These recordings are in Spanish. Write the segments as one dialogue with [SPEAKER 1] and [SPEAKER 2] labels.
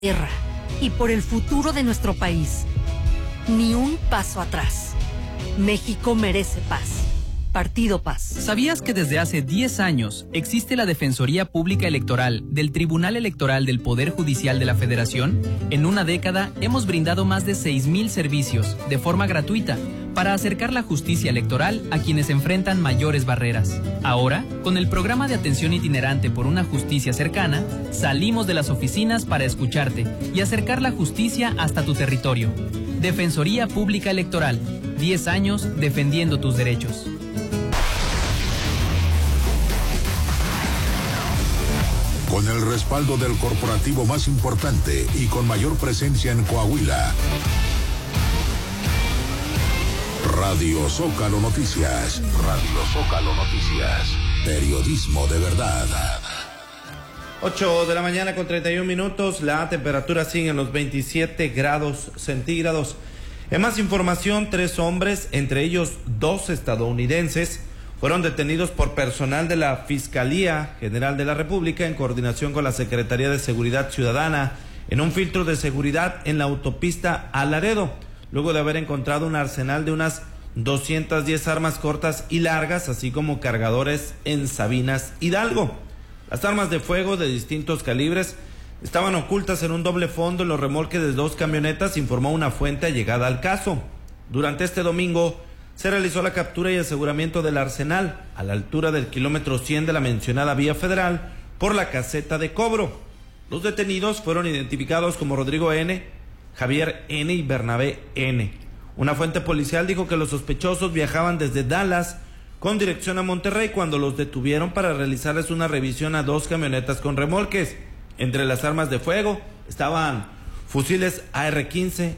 [SPEAKER 1] tierra y por el futuro de nuestro país. Ni un paso atrás. México merece paz. Partido Paz.
[SPEAKER 2] ¿Sabías que desde hace 10 años existe la Defensoría Pública Electoral del Tribunal Electoral del Poder Judicial de la Federación? En una década hemos brindado más de 6,000 servicios de forma gratuita para acercar la justicia electoral a quienes enfrentan mayores barreras. Ahora, con el programa de atención itinerante por una justicia cercana, salimos de las oficinas para escucharte y acercar la justicia hasta tu territorio. Defensoría Pública Electoral, 10 años defendiendo tus derechos.
[SPEAKER 3] Con el respaldo del corporativo más importante y con mayor presencia en Coahuila. Radio Zócalo Noticias. Radio Zócalo Noticias. Periodismo de verdad.
[SPEAKER 4] 8 de la mañana con 31 minutos. La temperatura sigue en los 27 grados centígrados. En más información, 3 hombres, entre ellos 2 estadounidenses, fueron detenidos por personal de la Fiscalía General de la República en coordinación con la Secretaría de Seguridad Ciudadana en un filtro de seguridad en la autopista a Laredo, luego de haber encontrado un arsenal de unas 210 armas cortas y largas, así como cargadores en Sabinas, Hidalgo. Las armas de fuego de distintos calibres estaban ocultas en un doble fondo en los remolques de 2 camionetas, informó una fuente allegada al caso. Durante este domingo se realizó la captura y aseguramiento del arsenal a la altura del kilómetro 100 de la mencionada vía federal por la caseta de cobro. Los detenidos fueron identificados como Rodrigo N., Javier N. y Bernabé N. Una fuente policial dijo que los sospechosos viajaban desde Dallas con dirección a Monterrey cuando los detuvieron para realizarles una revisión a 2 camionetas con remolques. Entre las armas de fuego estaban fusiles AR-15,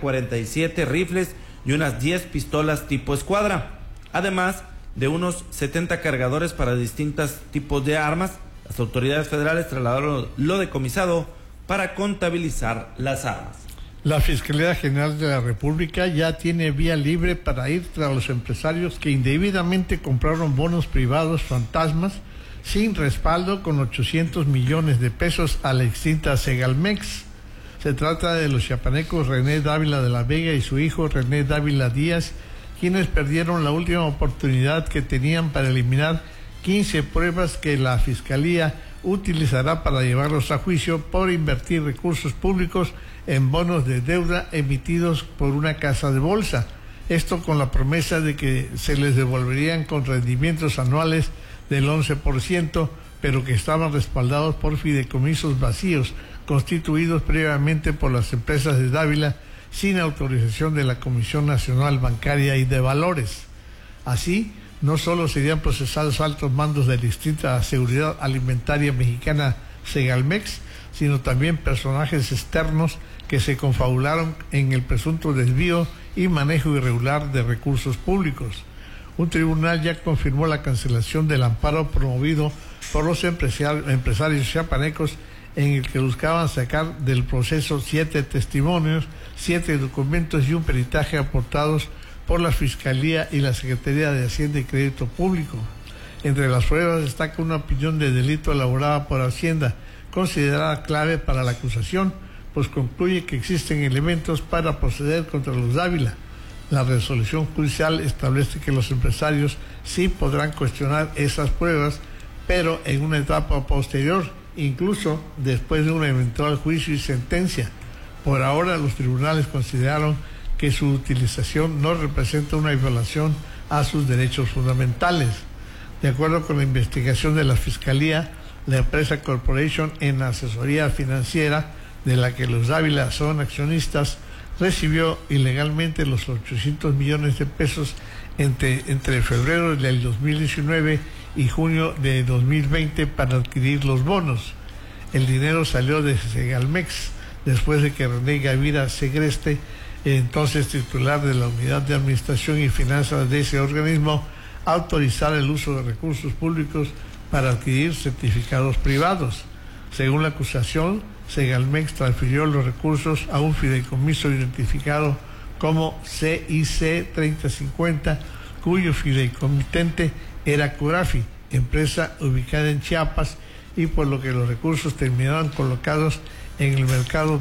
[SPEAKER 4] AK-47, rifles y unas 10 pistolas tipo escuadra, además de unos 70 cargadores para distintos tipos de armas. Las autoridades federales trasladaron lo decomisado para contabilizar las armas.
[SPEAKER 5] La Fiscalía General de la República ya tiene vía libre para ir tras los empresarios que indebidamente compraron bonos privados fantasmas sin respaldo con 800 millones de pesos a la extinta Segalmex. Se trata de los chiapanecos René Dávila de la Vega y su hijo René Dávila Díaz, quienes perdieron la última oportunidad que tenían para eliminar 15 pruebas que la Fiscalía utilizará para llevarlos a juicio por invertir recursos públicos en bonos de deuda emitidos por una casa de bolsa. Esto con la promesa de que se les devolverían con rendimientos anuales del 11%, pero que estaban respaldados por fideicomisos vacíos constituidos previamente por las empresas de Dávila sin autorización de la Comisión Nacional Bancaria y de Valores. Así, no solo serían procesados altos mandos de la distinta Seguridad Alimentaria Mexicana Segalmex, sino también personajes externos que se confabularon en el presunto desvío y manejo irregular de recursos públicos. Un tribunal ya confirmó la cancelación del amparo promovido por los empresarios chiapanecos en el que buscaban sacar del proceso 7 testimonios, 7 documentos y un peritaje aportados por la Fiscalía y la Secretaría de Hacienda y Crédito Público. Entre las pruebas destaca una opinión de delito elaborada por Hacienda, considerada clave para la acusación, pues concluye que existen elementos para proceder contra los Dávila. La resolución judicial establece que los empresarios sí podrán cuestionar esas pruebas, pero en una etapa posterior, incluso después de un eventual juicio y sentencia. Por ahora, los tribunales consideraron que su utilización no representa una violación a sus derechos fundamentales. De acuerdo con la investigación de la Fiscalía, la empresa Corporation en Asesoría Financiera, de la que los Dávila son accionistas, recibió ilegalmente los 800 millones de pesos entre febrero del 2019 y junio de 2020 para adquirir los bonos. El dinero salió de Segalmex después de que René Gavira Segreste, entonces titular de la Unidad de Administración y Finanzas de ese organismo, autorizara el uso de recursos públicos para adquirir certificados privados. Según la acusación, Segalmex transfirió los recursos a un fideicomiso identificado como CIC 3050, cuyo fideicomitente era Corafi, empresa ubicada en Chiapas, y por lo que los recursos terminaron colocados en el mercado